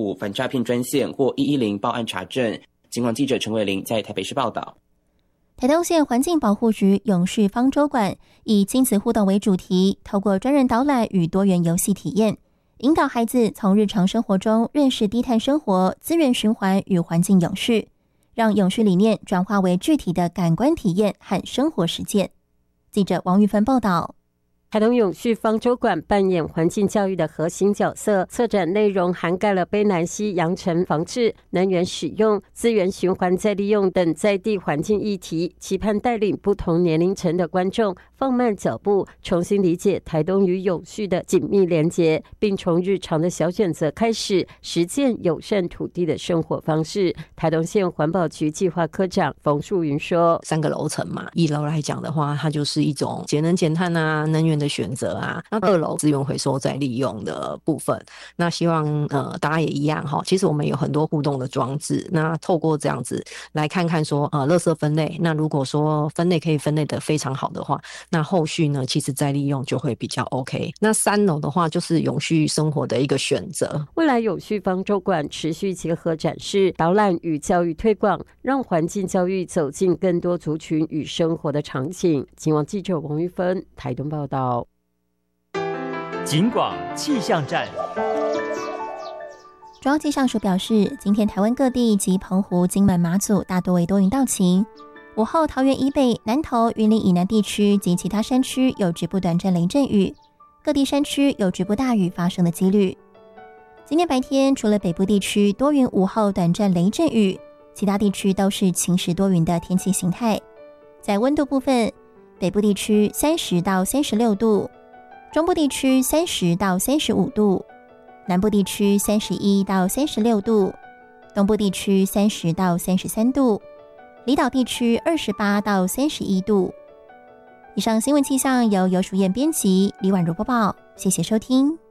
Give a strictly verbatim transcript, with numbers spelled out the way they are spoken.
五反诈骗专线或一一零报案查证。警广记者陈伟玲在台北市报道。 台东县环境保护局永续方舟馆以亲子互动为主题，透过专人导览与多元游戏体验，引导孩子从日常生活中认识低碳生活、资源循环与环境永续，让永续理念转化为具体的感官体验和生活实践。记者王玉芬报道。 台东永续方舟馆扮演环境教育的核心角色，策展内容涵盖了卑南溪扬尘防治、能源使用、资源循环再利用等在地环境议题，期盼带领不同年龄层的观众放慢脚步，重新理解台东与永续的紧密连结，并从日常的小选择开始，实践友善土地的生活方式。台东县环保局计划科长冯树云说： 三个楼层嘛，一楼来讲的话，它就是一种节能减碳啊，能源的选择啊，那二楼资源回收再利用的部分，那希望呃大家也一样哈。其实我们有很多互动的装置，那透过这样子来看看说呃垃圾分类，那如果说分类可以分类的非常好的话，那后续呢其实再利用就会比较 OK。那三楼的话就是永续生活的一个选择。 未来永续方舟馆持续结合展示、导览与教育推广，让环境教育走进更多族群与生活的场景。警广记者王玉芬台东报道。 警广气象站。 中央气象署表示，今天台湾各地及澎湖、金门、马祖大多为多云到晴。午后桃园以北、南投、云林以南地区及其他山区有局部短暂雷阵雨，各地山区有局部大雨发生的几率。今天白天除了北部地区多云，午后短暂雷阵雨，其他地区都是晴时多云的天气形态。在温度部分，北部地区三十到三十六度，中部地区三十到三十五度，南部地区三十一到三十六度，东部地区三十到三十三度，离岛地区二十八到三十一度。以上新闻气象由游淑燕编辑，李婉如播报，谢谢收听。